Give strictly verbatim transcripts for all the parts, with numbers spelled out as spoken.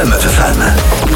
RMF F M.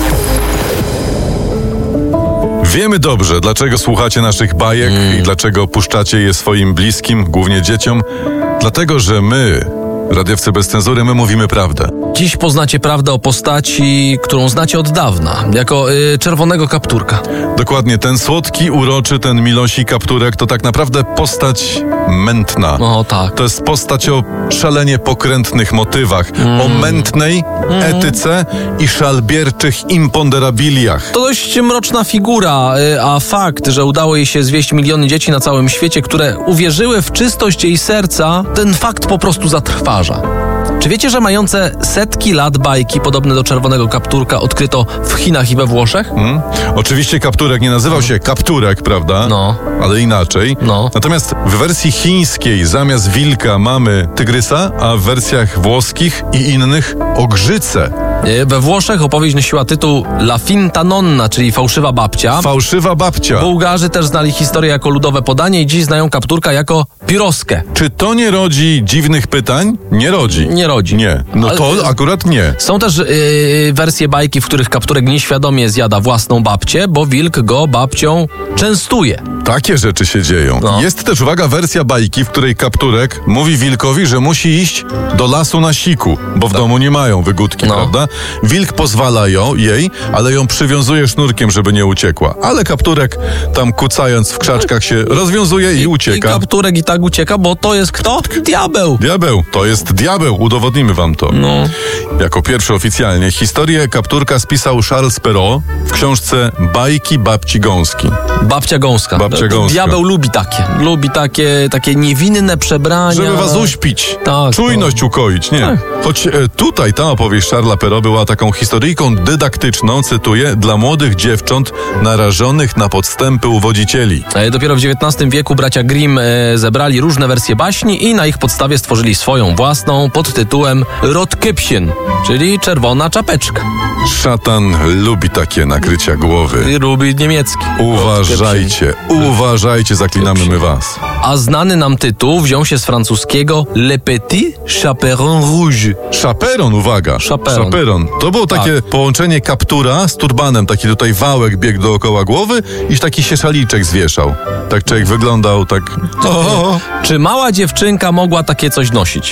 Wiemy dobrze, dlaczego słuchacie naszych bajek mm. i dlaczego puszczacie je swoim bliskim, głównie dzieciom. Dlatego, że my, radiowcy bez cenzury, my mówimy prawdę. Dziś poznacie prawdę o postaci, którą znacie od dawna, jako y, czerwonego kapturka. Dokładnie, ten słodki, uroczy, ten milosi kapturek to tak naprawdę postać mętna. No tak. To jest postać o szalenie pokrętnych motywach, mm. o mętnej mm. etyce i szalbierczych imponderabiliach. To dość mroczna figura, y, a fakt, że udało jej się zwieść miliony dzieci na całym świecie, które uwierzyły w czystość jej serca, ten fakt po prostu zatrważa. Czy wiecie, że mające setki lat bajki podobne do czerwonego kapturka odkryto w Chinach i we Włoszech? Hmm? Oczywiście kapturek nie nazywał się kapturek, prawda? No. Ale inaczej. No. Natomiast w wersji chińskiej zamiast wilka mamy tygrysa, a w wersjach włoskich i innych ogrzycę. We Włoszech opowieść nosiła tytuł La finta nonna, czyli fałszywa babcia. Fałszywa babcia. Bułgarzy też znali historię jako ludowe podanie i dziś znają kapturka jako piroskę. Czy to nie rodzi dziwnych pytań? Nie rodzi. Nie rodzi. Nie. No to Ale akurat nie. Są też yy, wersje bajki, w których kapturek nieświadomie zjada własną babcię, bo wilk go babcią częstuje. Takie rzeczy się dzieją. No. Jest też, uwaga, wersja bajki, w której kapturek mówi wilkowi, że musi iść do lasu na siku, bo w tak. domu nie mają wygódki, no. prawda? Wilk pozwala ją, jej, ale ją przywiązuje sznurkiem, żeby nie uciekła. Ale kapturek tam kucając w krzaczkach się rozwiązuje i, i ucieka. I kapturek i tak ucieka, bo to jest kto? Diabeł. Diabeł. To jest diabeł. Udowodnimy wam to. No. Jako pierwszy oficjalnie historię kapturka spisał Charles Perrault w książce Bajki babci Gąski. Babcia Gąska. Babcia Gąska. Diabeł lubi takie. Lubi takie, takie niewinne przebrania. Żeby was uśpić. Tak, czujność to... ukoić. Nie. Tak. Choć e, tutaj ta opowieść Charlesa Perrault była taką historyjką dydaktyczną, cytuję, dla młodych dziewcząt narażonych na podstępy uwodzicieli. E, dopiero w dziewiętnastym wieku bracia Grimm e, zebrali różne wersje baśni i na ich podstawie stworzyli swoją własną pod tytułem Rotkäppchen, czyli czerwona czapeczka. Szatan lubi takie nakrycia głowy. I lubi niemiecki. Uważajcie, uważajcie, zaklinamy my was. A znany nam tytuł wziął się z francuskiego Le Petit Chaperon Rouge. Chaperon, uwaga. Chaperon. Chaperon. To było takie tak. połączenie kaptura z turbanem, taki tutaj wałek biegł dookoła głowy i taki się szaliczek zwieszał. Tak człowiek wyglądał, tak... O! Czy mała dziewczynka mogła takie coś nosić?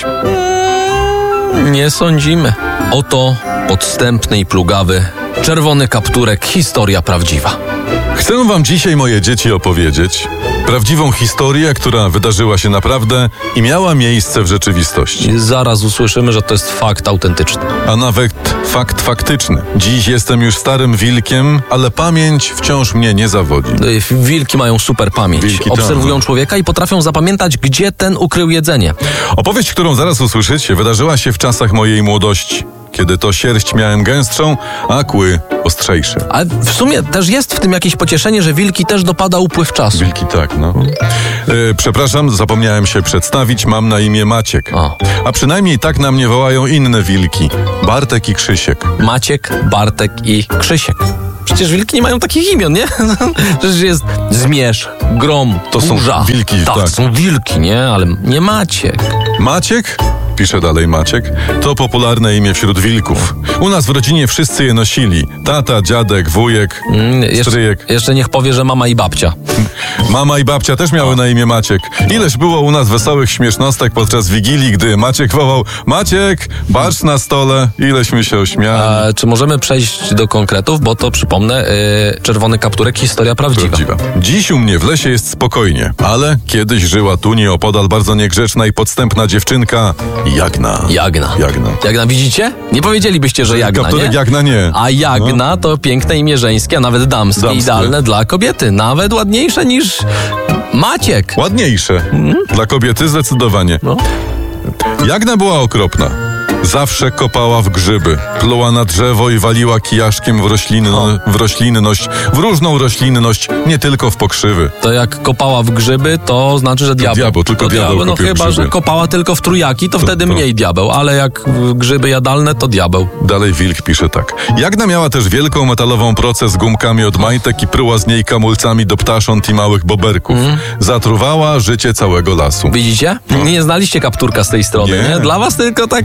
Nie sądzimy. Oto podstępny i plugawy czerwony kapturek, historia prawdziwa. Chcę wam dzisiaj, moje dzieci, opowiedzieć prawdziwą historię, która wydarzyła się naprawdę i miała miejsce w rzeczywistości. I zaraz usłyszymy, że to jest fakt autentyczny. A nawet fakt faktyczny. Dziś jestem już starym wilkiem, ale pamięć wciąż mnie nie zawodzi. Wilki mają super pamięć. Wilki Obserwują tam. człowieka i potrafią zapamiętać, gdzie ten ukrył jedzenie. Opowieść, którą zaraz usłyszycie, wydarzyła się w czasach mojej młodości, kiedy to sierść miałem gęstszą, a kły ostrzejsze. Ale w sumie też jest w tym jakieś pocieszenie, że wilki też dopada upływ czasu. Wilki tak, no. E, przepraszam, zapomniałem się przedstawić, mam na imię Maciek. O. A przynajmniej tak na mnie wołają inne wilki. Bartek i Krzysiek. Maciek, Bartek i Krzysiek. Przecież wilki nie mają takich imion, nie? Przecież jest Zmierzch, Grom, To Burza. są wilki, tak. tak. są wilki, nie? Ale nie Maciek. Maciek? Pisze dalej Maciek. To popularne imię wśród wilków. U nas w rodzinie wszyscy je nosili. Tata, dziadek, wujek, mm, stryjek. Jeszcze, jeszcze niech powie, że mama i babcia. Mama i babcia też miały na imię Maciek. Ileż było u nas wesołych śmiesznostek podczas Wigilii, gdy Maciek wołał: Maciek, barszcz na stole. Ileśmy się ośmiali. A, czy możemy przejść do konkretów? Bo to, przypomnę, yy, czerwony kapturek, historia prawdziwa. prawdziwa. Dziś u mnie w lesie jest spokojnie, ale kiedyś żyła tu nieopodal bardzo niegrzeczna i podstępna dziewczynka Jagna. Jagna. Jagna. Jagna, widzicie? Nie powiedzielibyście, że Jagna, Kapturek nie? Jagna nie. A Jagna no. to piękne imię żeńskie, a nawet damskie, Damskie. idealne dla kobiety. Nawet ładniejsze niż Maciek. Ładniejsze. Mm? Dla kobiety zdecydowanie. No. Jagna była okropna. Zawsze kopała w grzyby, pluła na drzewo i waliła kijaszkiem w, roślinno, w roślinność, w różną roślinność, nie tylko w pokrzywy. To jak kopała w grzyby, to znaczy, że diabeł. Diabeł, tylko to diabeł No kopie w chyba, grzyby. że kopała tylko w trójaki, to, To- wtedy to- mniej diabeł, ale jak w grzyby jadalne, to diabeł. Dalej wilk pisze tak. Jagna miała też wielką metalową procę z gumkami od majtek i pruła z niej kamulcami do ptasząt i małych boberków. Mm. Zatruwała życie całego lasu. Widzicie? Nie znaliście kapturka z tej strony, Nie. nie? Dla was tylko taka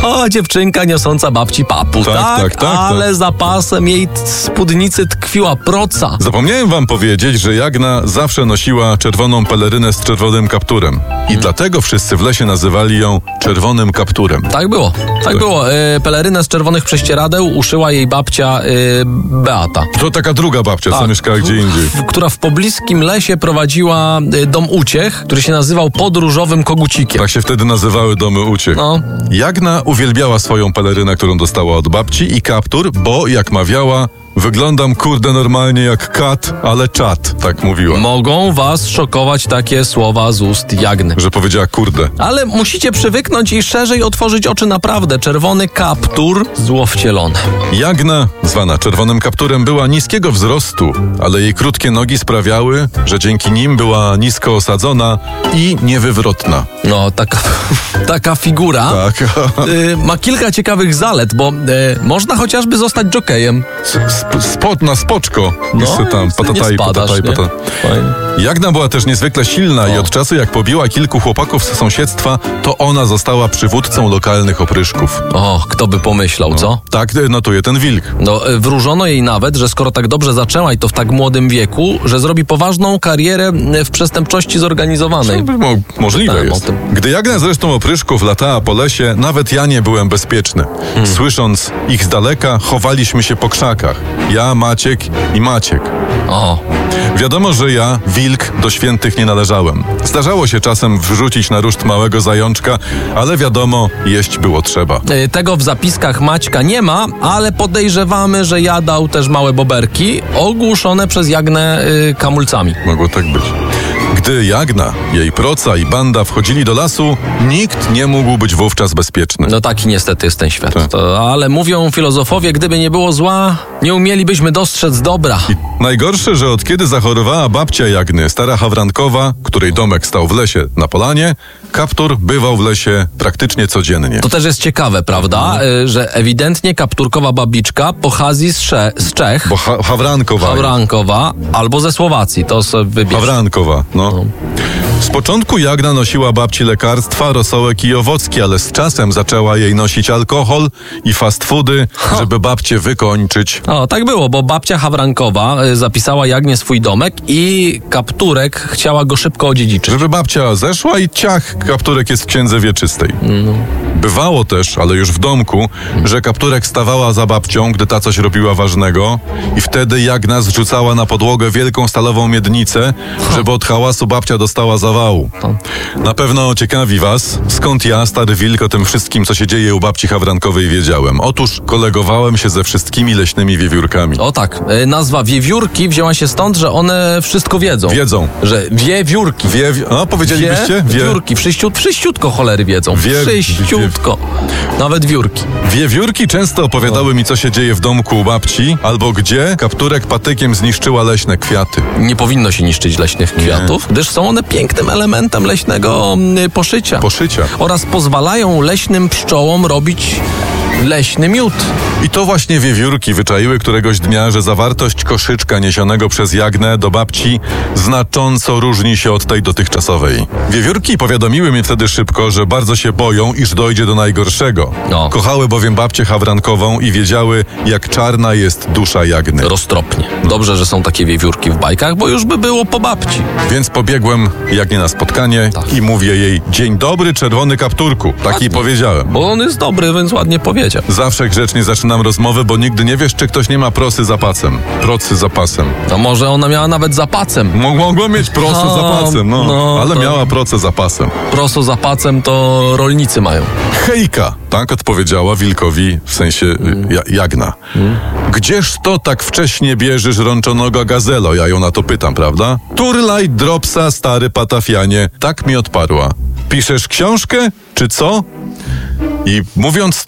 O, dziewczynka niosąca babci papu, Tak, tak? tak, tak, Ale tak. za pasem jej t- spódnicy tkwiła proca. Zapomniałem wam powiedzieć, że Jagna zawsze nosiła czerwoną pelerynę z czerwonym kapturem. I dlatego wszyscy w lesie nazywali ją czerwonym kapturem. Tak było, tak było. E, pelerynę z czerwonych prześcieradeł uszyła jej babcia e, Beata. To taka druga babcia, co Tak. mieszkała gdzie indziej. W, która w pobliskim lesie prowadziła e, dom uciech, który się nazywał Podróżowym Kogucikiem. Tak się wtedy nazywały domy uciech. No. Jagna uwielbiała swoją pelerynę, którą dostała od babci i kaptur, bo jak mawiała, wyglądam kurde normalnie jak kat, ale czat, tak mówiła. Mogą was szokować takie słowa z ust Jagny. Że powiedziała kurde. Ale musicie przywyknąć i szerzej otworzyć oczy naprawdę. Czerwony kaptur, zło wcielone. Jagna, zwana czerwonym kapturem, była niskiego wzrostu, ale jej krótkie nogi sprawiały, że dzięki nim była nisko osadzona i niewywrotna. No, taka, taka figura Tak. y, ma kilka ciekawych zalet, bo y, można chociażby zostać jokejem. Sp- spod na spoczko. No, tam, nie patataj, spadasz, patataj, nie? patataj. Fajnie. Jagna była też niezwykle silna i O. od czasu jak pobiła kilku chłopaków z sąsiedztwa, to ona została przywódcą lokalnych opryszków. O, kto by pomyślał, co? Tak notuje ten wilk. No, y, wróżono jej nawet, że skoro tak dobrze zaczęła i to w tak młodym wieku, że zrobi poważną karierę y, w przestępczości zorganizowanej. Mo- możliwe Czytałem o jest. tym. Gdy Jagna zresztą opryszków latała po lesie, nawet ja nie byłem bezpieczny. Hmm. Słysząc ich z daleka, chowaliśmy się po krzakach. Ja, Maciek i Maciek. O, Wiadomo, że ja, wilk, do świętych nie należałem. Zdarzało się czasem wrzucić na ruszt małego zajączka, ale wiadomo, jeść było trzeba. y, tego w zapiskach Maćka nie ma, ale podejrzewamy, że jadał też małe boberki, ogłuszone przez Jagnę y, kamulcami. Mogło tak być. Gdy Jagna, jej proca i banda wchodzili do lasu, nikt nie mógł być wówczas bezpieczny. No taki niestety jest ten świat. Tak. To, ale mówią filozofowie, gdyby nie było zła, nie umielibyśmy dostrzec dobra. Najgorsze, że od kiedy zachorowała babcia Jagny, stara Hawrankowa, której domek stał w lesie na polanie, kaptur bywał w lesie praktycznie codziennie. To też jest ciekawe, prawda? Y, że ewidentnie kapturkowa babiczka pochodzi z, Sze- z Czech, Bo ha- Hawrankowa. Hawrankowa, albo ze Słowacji. To sobie wybierz. Hawrankowa, no. Z początku Jagna nosiła babci lekarstwa, rosołek i owocki, ale z czasem zaczęła jej nosić alkohol i fast foody, żeby babcię wykończyć. O, tak było, bo babcia Hawrankowa y, zapisała Jagnie swój domek i kapturek chciała go szybko odziedziczyć. Żeby babcia zeszła i ciach, kapturek jest w księdze wieczystej. Bywało też, ale już w domku, że kapturek stawała za babcią, gdy ta coś robiła ważnego i wtedy Jagna zrzucała na podłogę wielką stalową miednicę, żeby od hałasu babcia dostała zawału. Na pewno ciekawi was, skąd ja, stary wilk, o tym wszystkim, co się dzieje u babci Hawrankowej, wiedziałem. Otóż kolegowałem się ze wszystkimi leśnymi wiewiórkami. O tak, y, nazwa wiewiórki wzięła się stąd, że one wszystko wiedzą. Wiedzą. Że wiewiórki. Wie, no, powiedzielibyście? Wie, wiórki, wszyściut, wszyściutko cholery wiedzą. Wie- Wszyściutko. Nawet wiórki. Wiewiórki często opowiadały mi, co się dzieje w domku u babci, albo gdzie kapturek patykiem zniszczyła leśne kwiaty. Nie powinno się niszczyć leśnych kwiatów, gdyż są one pięknym elementem leśnego mm, poszycia. Poszycia. Oraz pozwalają leśnym pszczołom robić leśny miód. I to właśnie wiewiórki wyczaiły któregoś dnia, że zawartość koszyczka niesionego przez Jagnę do babci znacząco różni się od tej dotychczasowej. Wiewiórki powiadomiły mnie wtedy szybko, że bardzo się boją, iż dojdzie do najgorszego. No. Kochały bowiem babcię Hawrankową i wiedziały, jak czarna jest dusza Jagny. Roztropnie. Dobrze, że są takie wiewiórki w bajkach, bo już by było po babci. Więc pobiegłem Jagnie na spotkanie Tak. i mówię jej: dzień dobry, czerwony kapturku. Tak jej powiedziałem. Bo on jest dobry, więc ładnie powiedział. Zawsze grzecznie zaczynam rozmowę, bo nigdy nie wiesz, czy ktoś nie ma prosy za pacem. Procy za pasem. No może ona miała nawet zapacem. Mo- Mogła mieć prosę No, za pasem, no, no, ale to- miała procę za pasem. Proso za pacem to rolnicy mają. Hejka, tak odpowiedziała wilkowi, w sensie y, ja, Jagna. Gdzież to tak wcześnie bierzesz rączonoga gazelo? Ja ją na to pytam, prawda? Turlaj dropsa, stary patafianie. Tak mi odparła. Piszesz książkę, czy co? I mówiąc to,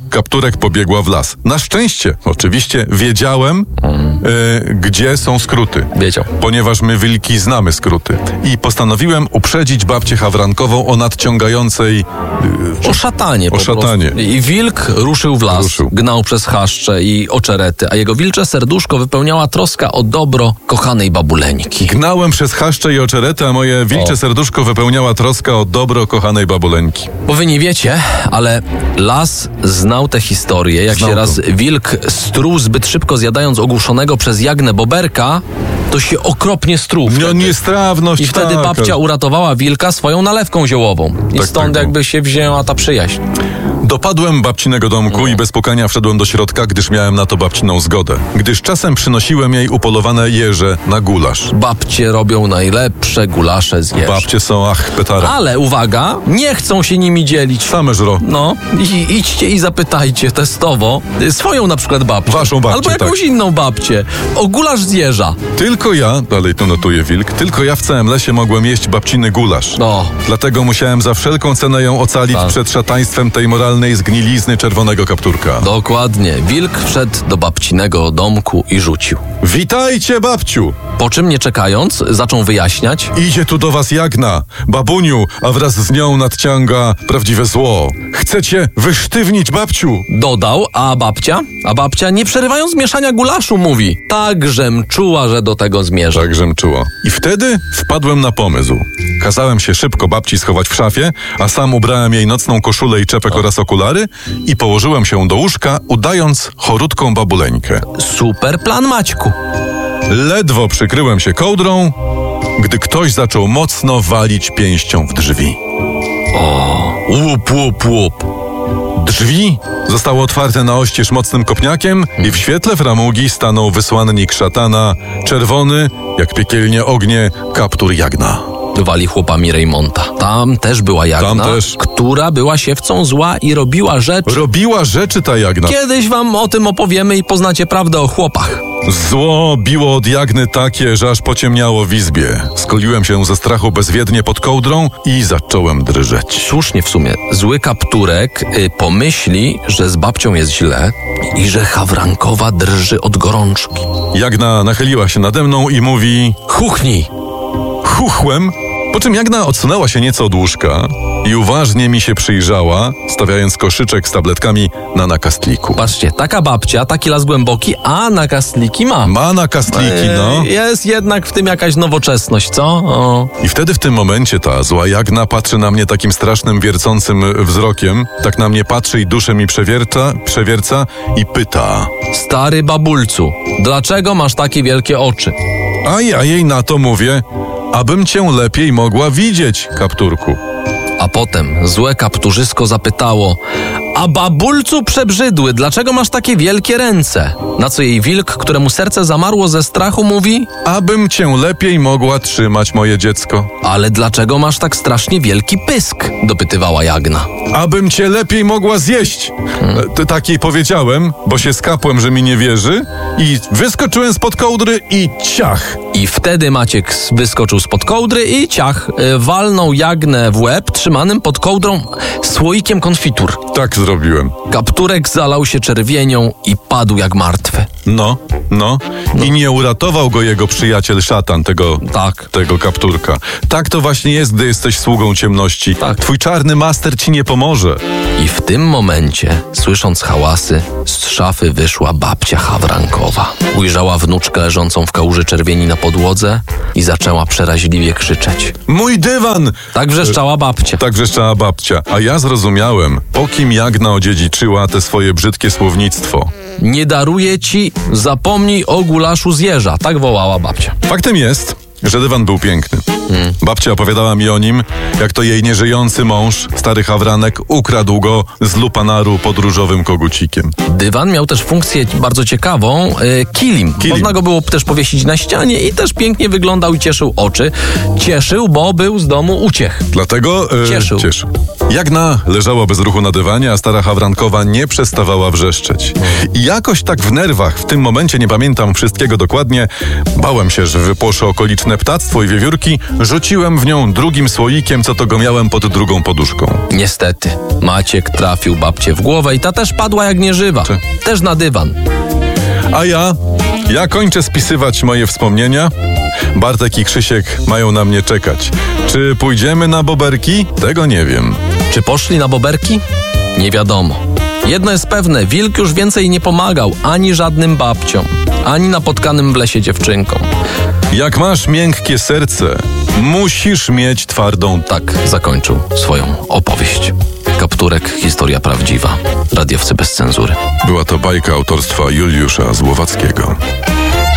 kapturek pobiegła w las. Na szczęście, oczywiście, wiedziałem, mm. y, gdzie są skróty. Wiedział. Ponieważ my wilki znamy skróty. I postanowiłem uprzedzić babcię Hawrankową o nadciągającej... Y, o szatanie. O szatanie. I wilk ruszył w las, ruszył. Gnał przez chaszcze i oczerety, a jego wilcze serduszko wypełniała troska o dobro kochanej babuleńki. Gnałem przez chaszcze i oczerety, a moje wilcze o. serduszko wypełniała troska o dobro kochanej babuleńki. Bo wy nie wiecie, ale las znał tę historię. Jak znał się raz to. wilk struł zbyt szybko, zjadając ogłuszonego przez Jagnę boberka, to się okropnie struł. No niestrawność. I wtedy tak. babcia uratowała wilka swoją nalewką ziołową. I tak, stąd tak, jakby się wzięła ta przyjaźń. Dopadłem babcinego domku no. i bez pukania wszedłem do środka, gdyż miałem na to babciną zgodę. Gdyż czasem przynosiłem jej upolowane jeże na gulasz. Babcie robią najlepsze gulasze z jeż. Babcie są, ach, petara. Ale uwaga, nie chcą się nimi dzielić. Same żro. No, i idźcie i zapytajcie testowo swoją na przykład babcię. Waszą babcię, albo jakąś tak. inną babcię. O gulasz z jeża. Tylko ja, dalej to notuje wilk, tylko ja w całym lesie mogłem jeść babciny gulasz. No. Dlatego musiałem za wszelką cenę ją ocalić tak. przed szataństwem tej moralnej zgnilizny czerwonego kapturka. Dokładnie. Wilk wszedł do babcinego domku i rzucił. Witajcie, babciu! Po czym, nie czekając, zaczął wyjaśniać. Idzie tu do was Jagna, babuniu, a wraz z nią nadciąga prawdziwe zło. Chcecie wysztywnić babciu? Dodał, a babcia? A babcia, nie przerywając mieszania gulaszu, mówi. Tak, żem czuła, że do tego zmierza. Tak, żem czuła. I wtedy wpadłem na pomysł. Kazałem się szybko babci schować w szafie, a sam ubrałem jej nocną koszulę i czepek o. oraz okulary i położyłem się do łóżka, udając chorutką babuleńkę. Super plan, Maćku. Ledwo przykryłem się kołdrą, gdy ktoś zaczął mocno walić pięścią w drzwi. O, łup, łup, łup. Drzwi zostały otwarte na oścież mocnym kopniakiem i w świetle framugi stanął wysłannik szatana, czerwony, jak piekielnie ognie, kaptur Jagna. Wali chłopami Rejmonta. Tam też była Jagna, Tam też. która była siewcą zła i robiła rzeczy. Robiła rzeczy ta Jagna. Kiedyś wam o tym opowiemy i poznacie prawdę o chłopach. Zło biło od Jagny takie, że aż pociemniało w izbie. Skoliłem się ze strachu bezwiednie pod kołdrą i zacząłem drżeć. Słusznie w sumie. Zły kapturek y, pomyśli, że z babcią jest źle i że Hawrankowa drży od gorączki. Jagna nachyliła się nade mną i mówi: chuchnij. Chuchłem, po czym Jagna odsunęła się nieco od łóżka i uważnie mi się przyjrzała, stawiając koszyczek z tabletkami na nakastliku. Patrzcie, taka babcia, taki las głęboki, a nakastliki ma. Ma nakastliki, no. Jest jednak w tym jakaś nowoczesność, co? O. I wtedy w tym momencie ta zła Jagna patrzy na mnie takim strasznym, wiercącym wzrokiem. Tak na mnie patrzy i duszę mi przewierca, przewierca i pyta: stary babulcu, dlaczego masz takie wielkie oczy? A ja jej na to mówię: abym cię lepiej mogła widzieć, kapturku. A potem złe kapturzysko zapytało: a babulcu przebrzydły, dlaczego masz takie wielkie ręce? Na co jej wilk, któremu serce zamarło ze strachu, mówi: abym cię lepiej mogła trzymać, moje dziecko. Ale dlaczego masz tak strasznie wielki pysk? Dopytywała Jagna. Abym cię lepiej mogła zjeść. Hmm. T- tak jej powiedziałem, bo się skapłem, że mi nie wierzy, i wyskoczyłem spod kołdry i ciach. I wtedy Maciek wyskoczył spod kołdry i ciach, walnął Jagnę w łeb trzymanym pod kołdrą słoikiem konfitur. Tak zrobiłem. Kapturek zalał się czerwienią i padł jak martwy. No, no. no. I nie uratował go jego przyjaciel szatan, tego, tak. tego kapturka. Tak to właśnie jest, gdy jesteś sługą ciemności. Tak. Twój czarny master ci nie pomoże. I w tym momencie, słysząc hałasy, z szafy wyszła babcia Hawrankowa. Ujrzała wnuczkę leżącą w kałuży czerwieni na podłodze i zaczęła przeraźliwie krzyczeć: mój dywan! Tak wrzeszczała babcia. Tak wrzeszczała babcia. A ja zrozumiałem, po kim Jagna odziedziczyła te swoje brzydkie słownictwo. Nie daruję ci, zapomnij o gulaszu z jeża. Tak wołała babcia. Faktem jest, że dywan był piękny. Hmm. Babcia opowiadała mi o nim, jak to jej nieżyjący mąż, stary Hawranek, ukradł go z lupanaru pod różowym kogucikiem. Dywan miał też funkcję bardzo ciekawą, e, kilim. kilim. Można go było też powiesić na ścianie i też pięknie wyglądał i cieszył oczy. Cieszył, bo był z domu uciech. Dlatego e, cieszył. cieszył. Jagna leżała bez ruchu na dywanie, a stara Hawrankowa nie przestawała wrzeszczeć. I jakoś tak w nerwach, w tym momencie nie pamiętam wszystkiego dokładnie, bałem się, że wypłoszę okoliczne ptactwo i wiewiórki, rzuciłem w nią drugim słoikiem, co to go miałem pod drugą poduszką. Niestety, Maciek trafił babcię w głowę i ta też padła jak nieżywa. Czy? Też na dywan. A ja? Ja kończę spisywać moje wspomnienia. Bartek i Krzysiek mają na mnie czekać. Czy pójdziemy na boberki? Tego nie wiem. Czy poszli na boberki? Nie wiadomo. Jedno jest pewne, wilk już więcej nie pomagał ani żadnym babciom, ani napotkanym w lesie dziewczynkom. Jak masz miękkie serce, musisz mieć twardą. Tak zakończył swoją opowieść. Kapturek, historia prawdziwa. Radiowcy bez cenzury. Była to bajka autorstwa Juliusza Złowackiego.